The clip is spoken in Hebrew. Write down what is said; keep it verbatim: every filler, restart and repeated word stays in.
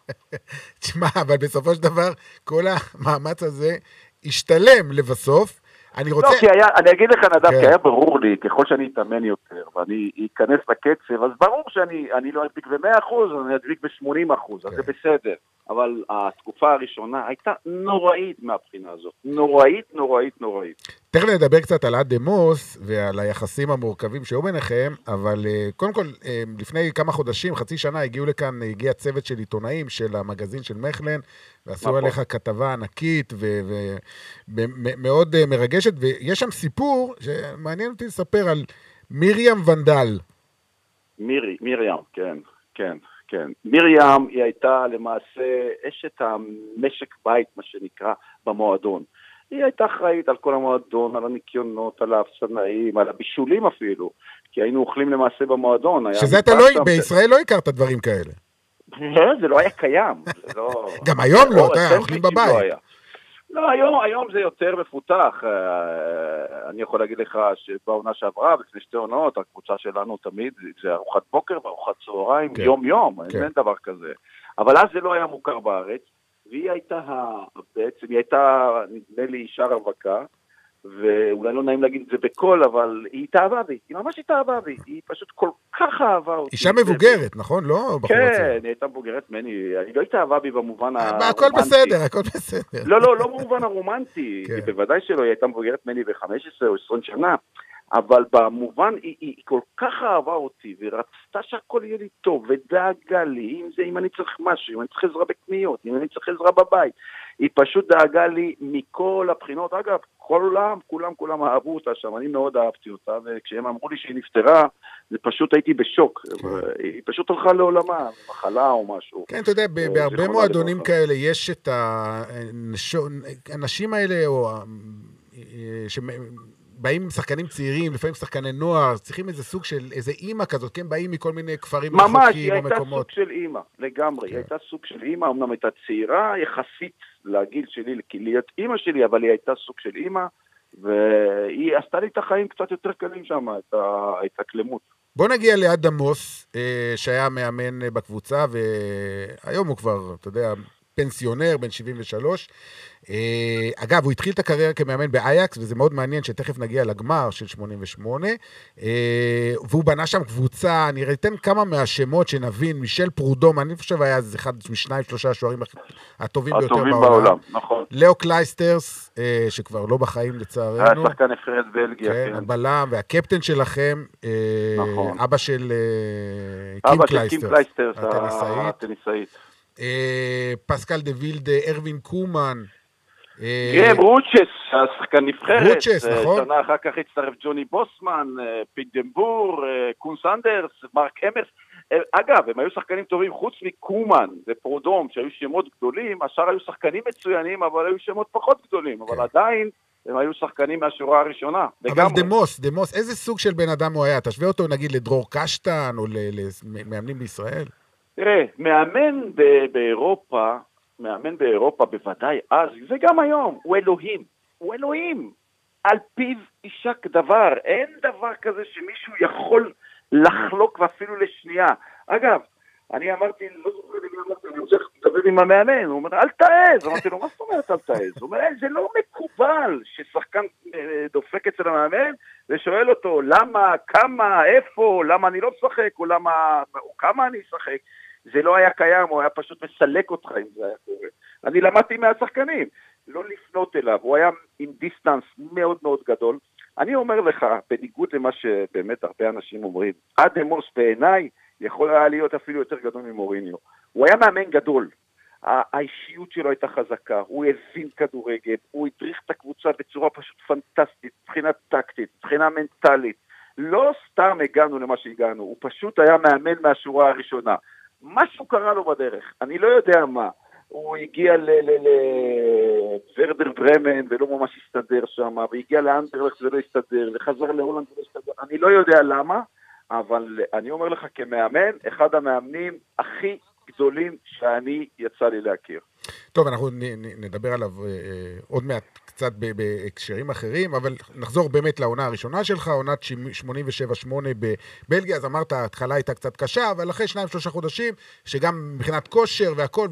תשמע, אבל בסופו של דבר, כל המאמץ הזה השתלם לבסוף. אני רוצה... לא, כי היה, אני אגיד לך נדב, כן. כי היה ברור לי, ככל שאני אתאמן יותר, ואני אכנס לקצב, אז ברור שאני אני לא אדביק ב-מאה אחוז, אני אדביק ב-שמונים אחוז, כן. אז זה בסדר. אבל התקופה הראשונה הייתה נוראית מהבחינה הזאת. נוראית, נוראית, נוראית. תכף נדבר קצת על עד דמוס ועל היחסים המורכבים שהיו ביניכם, אבל קודם כל, לפני כמה חודשים, חצי שנה, הגיעו לכאן, הגיע צוות של עיתונאים של המגזין של מחלן, ועשו עליך כתבה ענקית ומאוד מרגשת, ויש שם סיפור שמעניין אותי לספר על מרים ונדל. מירי, מרים, כן, כן. כן, מרים היא הייתה למעשה אשת המשק בית, מה שנקרא, במועדון. היא הייתה אחראית על כל המועדון, על הניקיונות, על האפסנאים, על הבישולים אפילו, כי היינו אוכלים למעשה במועדון. שזה אתה לא, בישראל לא הכרת דברים כאלה. זה לא היה קיים. גם היום לא, אתה אוכלים בבית. לא, היום, היום זה יותר מפותח. אני יכול להגיד לך שבעונה שעברה, לפני שתי עונות, הקבוצה שלנו תמיד זה ארוחת בוקר וארוחת צהריים, כן. יום יום, כן. אין דבר כזה. אבל אז זה לא היה מוכר בארץ, והיא הייתה, בעצם היא הייתה, נדמה לי, אישה רווקה, ואולי לא נעים להגיד את זה בקול, אבל היא התאהבה בי, היא ממש התאהבה בי, היא פשוט כל כך אהבה אותי. אישה מבוגרת, נכון? לא? כן, היא הייתה מבוגרת מני, אני לא התאהבה בי במובן הרומנטי. הכל בסדר, הכל בסדר. לא, לא, לא במובן הרומנטי, בוודאי שלא, היא הייתה מבוגרת מני ב-חמש עשרה או עשרים שנה, אבל במובן, היא כל כך אהבה אותי, ורצתה שהכל יהיה לי טוב, ודאגה לי, אם זה, אם אני צריך משהו, אם אני צריך עזרה בקניות, אם אני צריך עזרה בבית, היא פשוט דאגה לי מכל הבחינות. אגב, כולם, כולם, כולם אהבו אותה שם, אני מאוד אהבתי אותה, וכשהם אמרו לי שהיא נפטרה, זה פשוט הייתי בשוק. היא פשוט הלכה לעולמה, מחלה או משהו. כן, אתה יודע, בהרבה מועדונים כאלה, יש את האנשים האלה, או באים שחקנים צעירים, לפעמים שחקני נוער, צריכים איזה סוג של, איזה אימא כזאת, כן, באים מכל מיני כפרים רחוקים ממש, היא הייתה סוג של אימא, לגמרי, היא הייתה סוג של אימא, אמנם הייתה צעירה, יחסית לגיל שלי, להיות אימא שלי, אבל היא הייתה סוג של אימא, והיא עשתה לי את החיים קצת יותר קלים שם, את הקלמות. בוא נגיע ליד דמוס, שהיה מאמן בקבוצה, והיום הוא כבר, אתה יודע, פנסיונר, בן שבעים ושלוש. אגב, הוא התחיל את הקריירה כמאמן באייקס, וזה מאוד מעניין שתכף נגיע לגמר של שמונים ושמונה, והוא בנה שם קבוצה, אני אתן כמה מהשמות שנבין, מישל פרודום, אני חושב היה זה אחד משניים, שלושה השוערים הטובים ביותר בעולם. נכון. לאו קלייסטרס, שכבר לא בחיים לצערנו. היה שחקן נבחרת בלגיה. כן, הבלם, והקפטן שלכם, אבא של קים קלייסטרס, הטניסאית. פסקל דה וילדה, ארווין קומן, גרם רוצ'ס, השחקן נבחרת, רוצ'ס, נכון? שנה אחר כך הצטרף ג'וני בוסמן, פיט דמבור, קון סנדרס, מרק אמרס. אגב, הם היו שחקנים טובים חוץ מקומן ופרודום, שהיו שמות גדולים, השאר היו שחקנים מצוינים, אבל היו שמות פחות גדולים, אבל עדיין הם היו שחקנים מהשורה הראשונה. אבל דמוס, דמוס, איזה סוג של בן אדם הוא היה? תשווה אותו נגיד לדרור קשטן או למאמנים בישראל? תראה, מאמן באירופה, מאמן באירופה בוודאי אז, וגם היום, הוא אלוהים, הוא אלוהים. על פיו יישק דבר, אין דבר כזה שמישהו יכול לחלוק ואפילו לשנייה. אגב, אני אמרתי, לא זוכר לי, אמרתי, אני רוצה לדבר עם המאמן, הוא אומר, אל תעז, אמרתי לו, מה זאת אומרת אל תעז? הוא אומר, זה לא מקובל ששחקן דופק אצל המאמן, ושואל אותו, למה, כמה, איפה, למה אני לא משחק, או למה, או כמה אני אשחק. זה לא היה קיים, הוא היה פשוט מסלק אותך אם זה היה קורה. אני למדתי מהשחקנים, לא לפנות אליו, הוא היה עם דיסטנס מאוד מאוד גדול. אני אומר לך, בניגוד למה שבאמת הרבה אנשים אומרים, עד דמוס בעיניי יכול היה להיות אפילו יותר גדול ממוריניו. הוא היה מאמן גדול, האישיות שלו הייתה חזקה, הוא הבין כדורגל, הוא הדריך את הקבוצה בצורה פשוט פנטסטית, מבחינה טקטית, מבחינה מנטלית. לא סתם הגענו למה שהגענו, הוא פשוט היה מאמן מהשורה הראשונה. משהו קרה לו בדרך, אני לא יודע מה. הוא הגיע לוורדר ברמן ולא ממש הסתדר שם, והגיע לאנדרלכט ולא הסתדר, וחזר להולנד ולא הסתדר. אני לא יודע למה, אבל אני אומר לך כמאמן, אחד המאמנים הכי גדולים שאני יצא לי להכיר. טוב, אנחנו נדבר עליו עוד מעט קצת בהקשרים אחרים, אבל נחזור באמת לעונה הראשונה שלך, עונת שמונים ושבע שמונה בבלגיה, אז אמרת, ההתחלה הייתה קצת קשה, אבל אחרי שניים שלושה חודשים, שגם מבחינת כושר והכל,